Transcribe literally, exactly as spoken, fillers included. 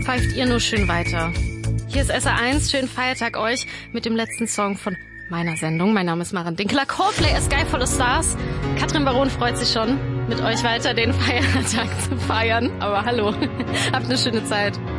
pfeift ihr nur schön weiter. Hier ist S R eins, schönen Feiertag euch mit dem letzten Song von meiner Sendung. Mein Name ist Maren Dinkler. Coldplay, A Sky Full of Stars. Katrin Baron freut sich schon, mit euch weiter den Feiertag zu feiern. Aber hallo, habt eine schöne Zeit.